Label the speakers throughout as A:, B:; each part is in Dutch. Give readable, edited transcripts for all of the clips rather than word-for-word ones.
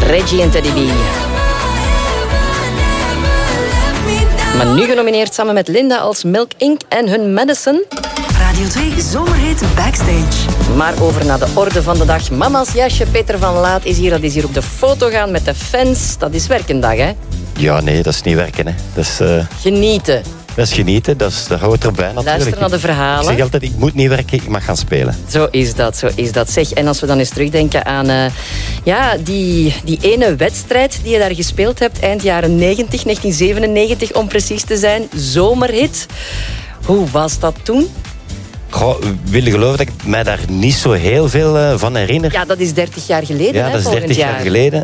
A: Reggie en Teddy B. Maar nu genomineerd samen met Linda als Milk Inc. en hun Madison.
B: Radio 2 Zomerhit Backstage.
A: Maar over naar de orde van de dag. Mama's jasje, Peter van Laat is hier. Dat is hier op de foto gaan met de fans. Dat is werkendag, hè?
C: Ja, nee, dat is niet werken. Hè. Dat is,
A: Genieten.
C: dat is genieten, dat hoort erbij natuurlijk.
A: Luister naar de verhalen.
C: Ik zeg altijd, ik moet niet werken, ik mag gaan spelen.
A: Zo is dat. Zeg, en als we dan eens terugdenken aan die ene wedstrijd die je daar gespeeld hebt, eind jaren 90, 1997 om precies te zijn, zomerhit. Hoe was dat toen?
C: Goh, wil je geloven dat ik mij daar niet zo heel veel van herinner?
A: Ja, dat is 30 jaar geleden,
C: ja,
A: hè,
C: dat is 30 jaar geleden.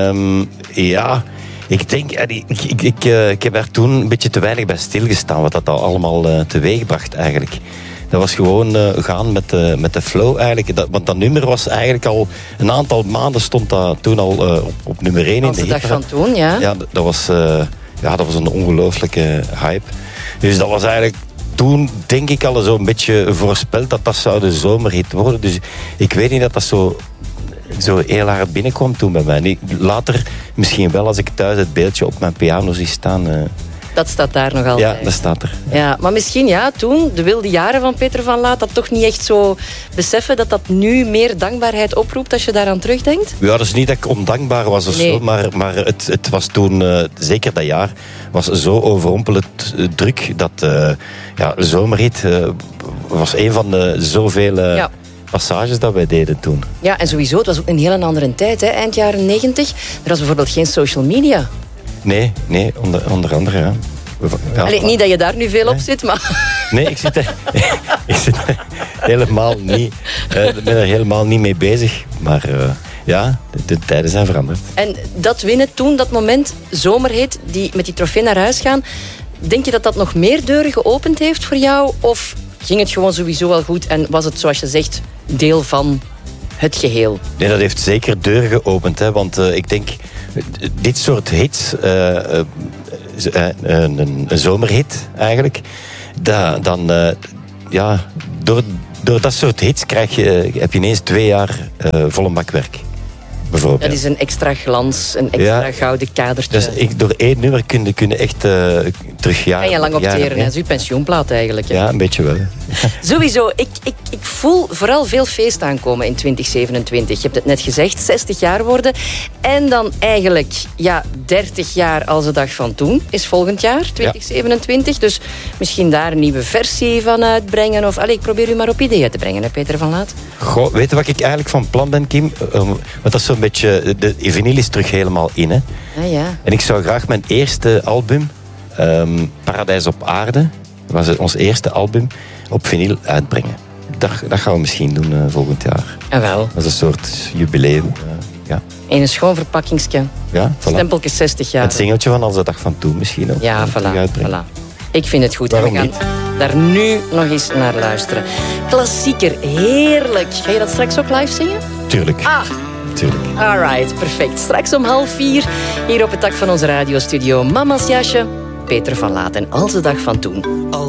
C: Ja, ik denk, ik heb daar toen een beetje te weinig bij stilgestaan, wat dat allemaal teweegbracht eigenlijk. Dat was gewoon gaan met de flow eigenlijk. Want dat nummer was eigenlijk al een aantal maanden stond dat toen al op nummer 1 in de
A: de dag van toen, ja.
C: Ja, dat was een ongelooflijke hype. Dus dat was eigenlijk toen, denk ik, al zo'n beetje voorspeld dat zou de zomerhit worden. Dus ik weet niet dat dat zo heel hard binnenkwam toen bij mij. Later misschien wel, als ik thuis het beeldje op mijn piano zie staan.
A: Dat staat daar nog altijd.
C: Ja, dat staat er.
A: Ja, maar misschien toen, de wilde jaren van Peter van Laat, dat toch niet echt zo beseffen dat dat nu meer dankbaarheid oproept als je daaraan terugdenkt?
C: Ja, dat is niet dat ik ondankbaar was of zo, maar het was toen, zeker dat jaar, was zo overrompelend druk dat de zomerhit was een van de zoveel passages dat wij deden toen.
A: Ja, en sowieso, het was ook een heel andere tijd, hè? Eind jaren 90. Er was bijvoorbeeld geen social media.
C: Nee, onder andere, ja.
A: Allee, niet dat je daar nu veel op zit, maar...
C: Nee, ik zit er helemaal niet. Ik ben er helemaal niet mee bezig. Maar de tijden zijn veranderd.
A: En dat winnen toen, dat moment, zomerhit, met die trofee naar huis gaan, denk je dat dat nog meer deuren geopend heeft voor jou? Of ging het gewoon sowieso wel goed en was het, zoals je zegt, deel van het geheel?
C: Nee, dat heeft zeker deuren geopend. Hè, want ik denk, dit soort hits, een zomerhit eigenlijk, door dat soort hits heb je ineens 2 jaar volle bakwerk.
A: Dat is een extra glans, een extra gouden kadertje.
C: Dus door 1 nummer kun je echt terug jaren.
A: Kan je lang opteren, dat is uw pensioenplaat eigenlijk. Hè?
C: Ja, een beetje wel.
A: Sowieso, ik voel vooral veel feest aankomen in 2027. Je hebt het net gezegd, 60 jaar worden. En dan eigenlijk 30 jaar als de dag van toen is volgend jaar, 2027. Ja. Dus misschien daar een nieuwe versie van uitbrengen. Of, ik probeer u maar op ideeën te brengen, hè, Peter van Laat.
C: Goh, weet je wat ik eigenlijk van plan ben, Kim? Want dat is zo'n beetje... De vinyl is terug helemaal in, hè.
A: Ah, ja.
C: En ik zou graag mijn eerste album, Paradijs op Aarde, dat was ons eerste album, op vinyl uitbrengen. Dat gaan we misschien doen volgend jaar.
A: En wel.
C: Dat is een soort jubileum.
A: In een schoon verpakkingsje.
C: Ja, voilà.
A: Stempeltje 60 jaar.
C: Het singeltje van Als de dag van toen misschien ook.
A: Ja, voilà. Ik vind het goed.
C: Waarom
A: we gaan daar nu nog eens naar luisteren. Klassieker, heerlijk. Ga je dat straks ook live zingen?
C: Tuurlijk. Tuurlijk.
A: Alright, perfect. Straks om 3:30 hier op het dak van onze radiostudio. Mama's jasje, Peter van Laat en Als de dag van toen.